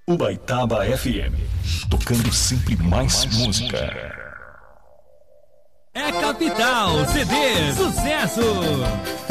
Ubaitaba FM, tocando sempre mais música. É Capital CD, sucesso!